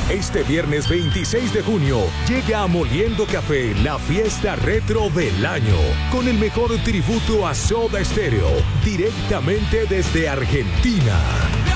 Este viernes 26 de junio llega a Moliendo Café la fiesta retro del año, con el mejor tributo a Soda Stereo, directamente desde Argentina.